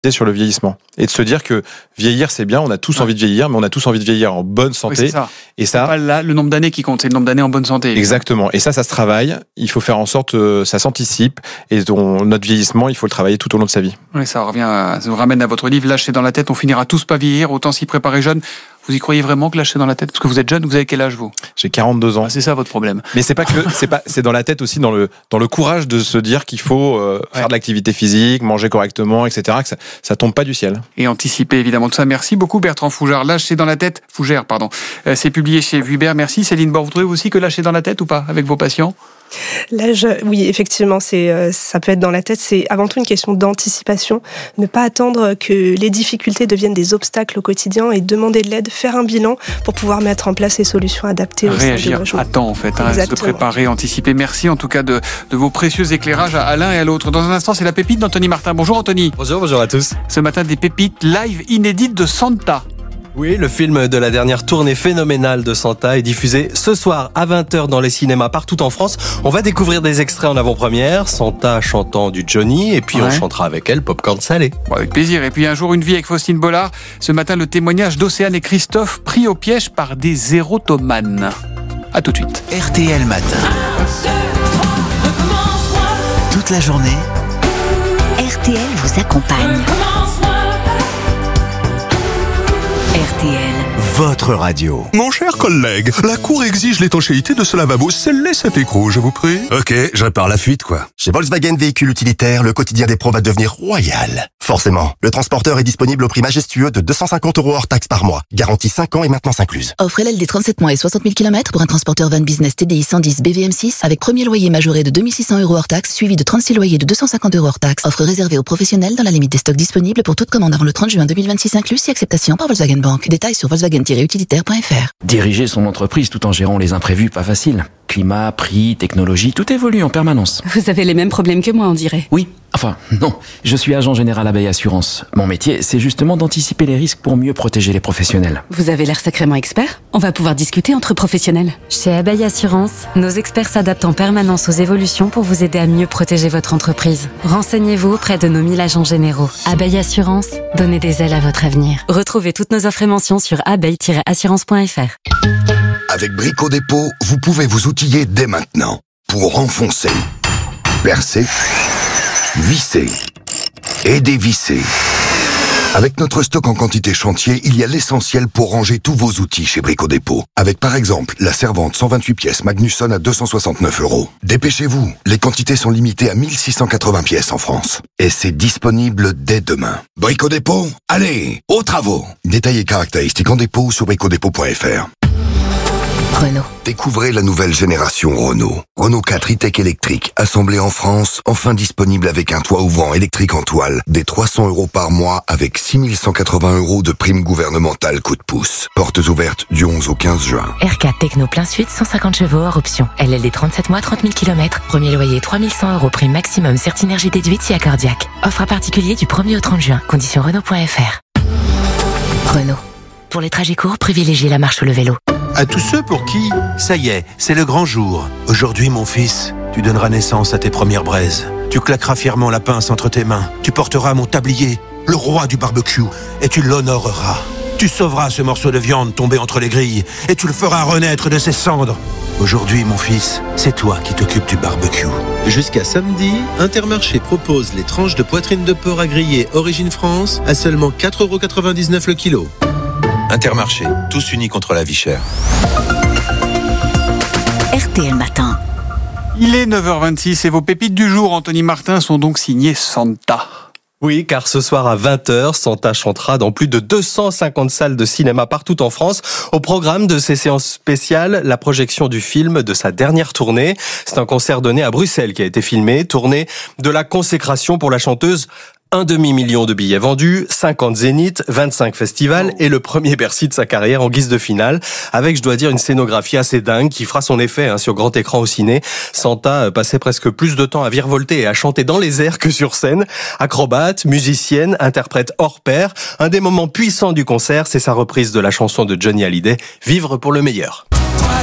sur le vieillissement et de se dire que vieillir c'est bien, on a tous envie de vieillir, mais on a tous envie de vieillir en bonne santé. Oui, c'est ça. Et ça, c'est pas là le nombre d'années qui compte, c'est le nombre d'années en bonne santé. Exactement. Et ça se travaille. Il faut faire en sorte que ça s'anticipe et notre vieillissement, il faut le travailler tout au long de sa vie. Oui, ça nous ramène à votre livre Lâcher dans la tête, on finira tous pas vieillir, autant s'y préparer jeune. Vous y croyez vraiment que lâcher dans la tête? Parce que vous êtes jeune, vous avez quel âge vous? J'ai 42 ans. C'est ça votre problème. Mais c'est pas que c'est dans la tête aussi, dans le courage de se dire qu'il faut faire de l'activité physique, manger correctement, etc. Que ça tombe pas du ciel. Et anticiper évidemment tout ça. Merci beaucoup Bertrand Fougère. Lâcher dans la tête, Fougère, pardon. C'est publié chez Vuibert. Merci Céline Bord. Vous trouvez aussi que lâcher dans la tête ou pas avec vos patients? L'âge, oui, effectivement, ça peut être dans la tête. C'est avant tout une question d'anticipation. Ne pas attendre que les difficultés deviennent des obstacles au quotidien et demander de l'aide, faire un bilan pour pouvoir mettre en place les solutions adaptées au sein de réagir à temps, en fait, se préparer, anticiper. Merci en tout cas de vos précieux éclairages à l'un et à l'autre. Dans un instant, c'est la pépite d'Anthony Martin. Bonjour Anthony. Bonjour à tous. Ce matin, des pépites live inédites de Santa. Oui, le film de la dernière tournée phénoménale de Santa est diffusé ce soir à 20h dans les cinémas partout en France. On va découvrir des extraits en avant-première, Santa chantant du Johnny, et puis on chantera avec elle Popcorn Salé. Bon, avec plaisir. Et puis un jour, une vie avec Faustine Bollard. Ce matin, le témoignage d'Océane et Christophe pris au piège par des érotomanes. À tout de suite. RTL Matin. Toute la journée, RTL vous accompagne. RTL. Votre radio. Mon cher collègue, la Cour exige l'étanchéité de ce lavabo. Scellez cet écrou, je vous prie. Ok, je répare la fuite, quoi. Chez Volkswagen Véhicules Utilitaires, le quotidien des pros va devenir royal. Forcément, le transporteur est disponible au prix majestueux de 250 € hors taxe par mois. Garantie 5 ans et maintenance incluse. Offre LLD 37 mois et 60 000 km pour un transporteur van business TDI 110 BVM6 avec premier loyer majoré de 2600 € hors taxe, suivi de 36 loyers de 250 € hors taxe. Offre réservée aux professionnels dans la limite des stocks disponibles pour toute commande avant le 30 juin 2026 inclus si acceptation par Volkswagen Bank. Détails sur volkswagen-utilitaire.fr. Diriger son entreprise tout en gérant les imprévus, pas facile. Climat, prix, technologie, tout évolue en permanence. Vous avez les mêmes problèmes que moi, on dirait. Oui, enfin, non. Je suis agent général Abeille Assurance. Mon métier, c'est justement d'anticiper les risques pour mieux protéger les professionnels. Vous avez l'air sacrément expert. On va pouvoir discuter entre professionnels. Chez Abeille Assurance, nos experts s'adaptent en permanence aux évolutions pour vous aider à mieux protéger votre entreprise. Renseignez-vous auprès de nos 1000 agents généraux. Abeille Assurance, donnez des ailes à votre avenir. Retrouvez toutes nos offres et mentions sur abeille-assurance.fr. Avec Brico Dépôt, vous pouvez vous outiller dès maintenant pour enfoncer, percer, visser et dévisser. Avec notre stock en quantité chantier, il y a l'essentiel pour ranger tous vos outils chez Brico Dépôt. Avec par exemple la servante 128 pièces Magnusson à 269 €. Dépêchez-vous, les quantités sont limitées à 1680 pièces en France. Et c'est disponible dès demain. Brico Dépôt, allez, aux travaux. Détails et caractéristiques en dépôt ou sur bricodépôt.fr. Renault. Découvrez la nouvelle génération Renault. Renault 4 e-tech électrique, assemblé en France, enfin disponible avec un toit ouvrant électrique en toile, des 300 € par mois avec 6180 € de prime gouvernementale coup de pouce. Portes ouvertes du 11 au 15 juin. R4 Techno plein sud, 150 chevaux hors option. LLD 37 mois, 30 000 km. Premier loyer 3100 €, prime maximum, Certinergie déduite si accordiaque. Offre à particulier du 1er au 30 juin. Conditions Renault.fr. Renault. Pour les trajets courts, privilégiez la marche ou le vélo. À tous ceux pour qui, ça y est, c'est le grand jour. Aujourd'hui, mon fils, tu donneras naissance à tes premières braises. Tu claqueras fièrement la pince entre tes mains. Tu porteras mon tablier, le roi du barbecue, et tu l'honoreras. Tu sauveras ce morceau de viande tombé entre les grilles, et tu le feras renaître de ses cendres. Aujourd'hui, mon fils, c'est toi qui t'occupes du barbecue. Jusqu'à samedi, Intermarché propose les tranches de poitrine de porc à griller Origine France à seulement 4,99 € le kilo. Intermarché, tous unis contre la vie chère. RTL Matin. Il est 9h26 et vos pépites du jour, Anthony Martin, sont donc signées Santa. Oui, car ce soir à 20h, Santa chantera dans plus de 250 salles de cinéma partout en France. Au programme de ces séances spéciales, la projection du film de sa dernière tournée. C'est un concert donné à Bruxelles qui a été filmé, tournée de la consécration pour la chanteuse. 1 demi-million de billets vendus, 50 zéniths, 25 festivals et le premier Bercy de sa carrière en guise de finale, avec, je dois dire, une scénographie assez dingue qui fera son effet sur grand écran au ciné. Santa passait presque plus de temps à virevolter et à chanter dans les airs que sur scène. Acrobate, musicienne, interprète hors pair. Un des moments puissants du concert, c'est sa reprise de la chanson de Johnny Hallyday, Vivre pour le meilleur.